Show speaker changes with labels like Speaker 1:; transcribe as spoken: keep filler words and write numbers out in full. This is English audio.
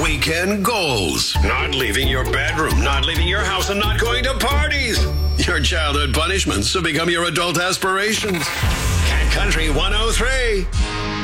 Speaker 1: weekend goals. Not leaving your bedroom, not leaving your house, and not going to parties. Your childhood punishments have become your adult aspirations. Cat Country one oh three.